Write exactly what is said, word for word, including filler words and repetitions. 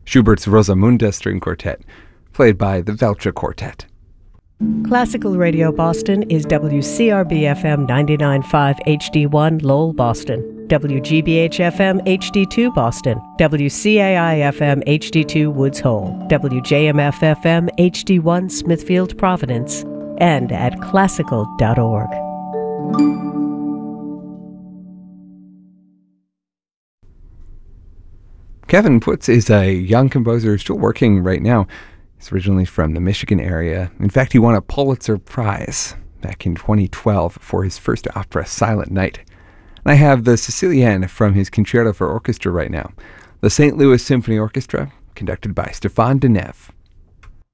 Schubert's Rosamunde String Quartet, played by the Veltra Quartet. Classical Radio Boston is W C R B F M ninety-nine point five H D one Lowell, Boston, W G B H F M H D two Boston, W C A I F M H D two Woods Hole, W J M F F M H D one Smithfield, Providence, and at classical dot org. Kevin Putz is a young composer still working right now. He's originally from the Michigan area. In fact, he won a Pulitzer Prize back in twenty twelve for his first opera, Silent Night. And I have the Sicilienne from his Concerto for Orchestra right now. The Saint Louis Symphony Orchestra, conducted by Stéphane Deneuve.